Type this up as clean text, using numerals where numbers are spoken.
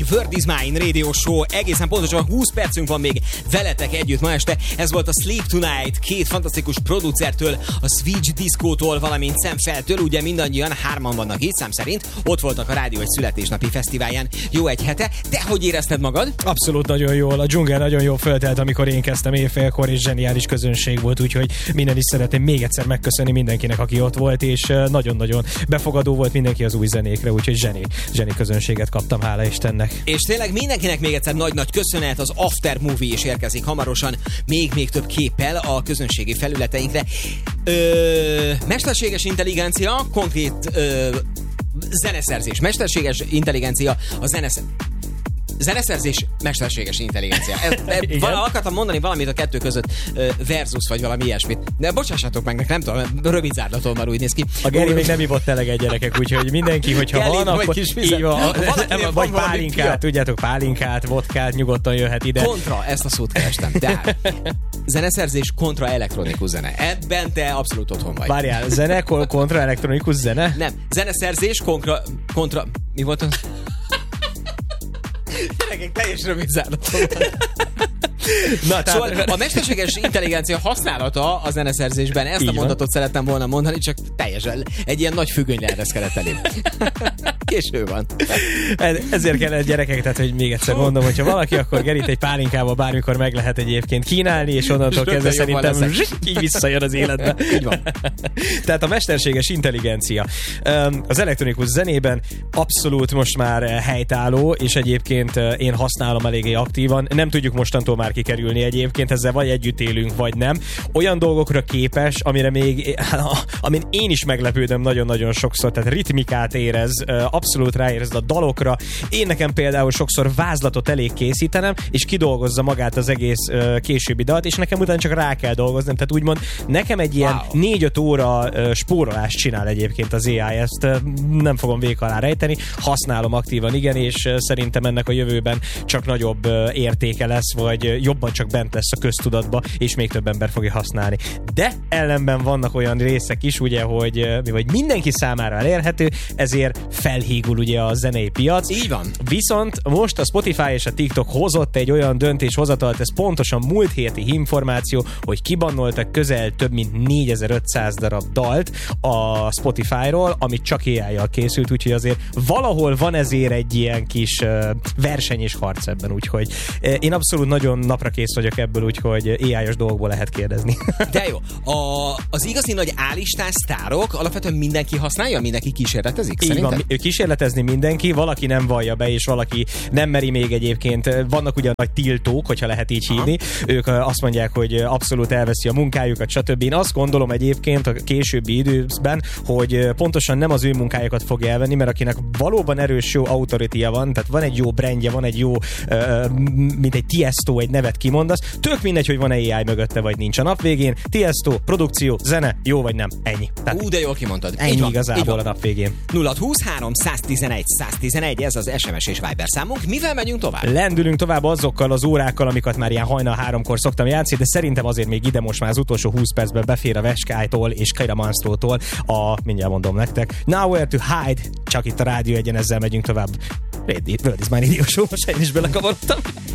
World is Mine Radio Show. Egészen pontosan 20 percünk van még veletek együtt ma este. Ez volt a Sleep Tonight, két fantasztikus producertől, a Switch Disco-tól, valamint Szemfeltől. Ugye mindannyian hárman vannak itt, szám szerint. Ott voltak a rádió egy születésnapi fesztiválján jó egy hete. De hogy érezted magad? Abszolút nagyon jól. A dzsungel nagyon jól föltelt, amikor én kezdtem éjfélkor, és zseniális közönség volt, úgyhogy minden is szeretném még egyszer megköszönni mindenkinek, aki ott volt, és nagyon-nagyon befogadó volt mindenki az új zenékre, úgyhogy zseni közönséget kaptam, hála Istennek. És tényleg mindenkinek még egyszer nagy-nagy köszönet, az After Movie is érkezik hamarosan, még több képpel a közönségi felületeinkre. Mesterséges intelligencia, konkrét zeneszerzés. Mesterséges intelligencia, a zeneszerzés, mesterséges intelligencia. Akartam mondani valamit a kettő között, versus vagy valami ilyesmit. De bocsássatok meg, nem tudom, rövid zárlaton már úgy néz ki. A Geri még nem ivott eleget, gyerekek, úgyhogy mindenki, hogyha Geri, van, akkor vagy pálinkát, tudjátok, pálinkát, vodkát, nyugodtan jöhet ide. Kontra, ezt a szót kerestem. De zeneszerzés kontra elektronikus zene. Ebben te abszolút otthon vagy. Várjál, zene kontra elektronikus zene? Nem, zeneszerzés kontra... Mi volt az? Gyerekek, teljes rövid zárlatom. Szóval a mesterséges intelligencia használata a zeneszerzésben, ezt a mondatot szerettem volna mondani, csak teljesen egy ilyen nagy függöny leereszkedett elém. Késő van. Ezért kellett, gyerekek, tehát hogy még egyszer mondom, hogyha valaki, akkor Gerit egy pálinkával bármikor meg lehet egyébként kínálni, és onnantól kezdve szerintem így visszajön az életbe. Így van. Tehát a mesterséges intelligencia az elektronikus zenében abszolút most már helytálló, és egyébként én használom eléggé aktívan. Nem tudjuk mostantól már kikerülni egyébként, ezzel vagy együtt élünk, vagy nem. Olyan dolgokra képes, amin én is meglepődöm nagyon-nagyon sokszor, tehát ritmikát érez, abszolút ráérez a dalokra. Én nekem például sokszor vázlatot elég készítenem, és kidolgozza magát az egész későbbi dalt, és nekem utána csak rá kell dolgoznom. Tehát úgymond nekem egy ilyen 4-5 óra spórolást csinál egyébként az AI, ezt nem fogom vék alá rejteni. Használom aktívan, igen, és szerintem ennek a jövőben csak nagyobb értéke lesz, vagy jobban csak bent lesz a köztudatba, és még több ember fogja használni. De ellenben vannak olyan részek is, ugye, hogy mindenki számára elérhető, ezért felhígul ugye a zenei piac. Így van. Viszont most a Spotify és a TikTok hozott egy olyan döntéshozatalt, ez pontosan múlt héti információ, hogy kibannoltak közel több mint 4500 darab dalt a Spotify-ról, amit csak AI-jal készült, úgyhogy azért valahol van ezért egy ilyen kis verseny és harc ebben, úgyhogy én abszolút nagyon naprakész vagyok ebből, úgyhogy AI-os dolgokból lehet kérdezni. De jó, az igazi nagy A-listás sztárok alapvetően mindenki használja, mindenki kísérletezik? Így van, kísérletezni mindenki, valaki nem vallja be, és valaki nem meri még egyébként. Vannak ugye nagy tiltók, hogyha lehet így hívni. Ők azt mondják, hogy abszolút elveszi a munkájukat, stb. Én azt gondolom egyébként a későbbi időben, hogy pontosan nem az ő munkájukat fog elvenni, mert akinek valóban erős jó autorityja van, tehát van egy jó brandje, van egy jó, mint egy Tiesto, egy nevet kimondasz, tök mindegy, hogy van AI mögötte, vagy nincs. A nap végén Tiesto, produkció, zene, jó vagy nem, ennyi. Tehát de jól kimondtad. Ennyi igazából a nap végén. 0-20-3 111 111, ez az SMS és Viber számunk. Mivel megyünk tovább? Lendülünk tovább azokkal az órákkal, amiket már ilyen hajnal 3-kor szoktam játszani, de szerintem azért még ide most már az utolsó 20 percben befér a Veskálytól és Keira Manstrótól mindjárt mondom nektek, Nowhere to Hide, csak itt a Rádió Egyen, ezzel megyünk tovább. World is Mine Radio Show, most én is belekavarodtam.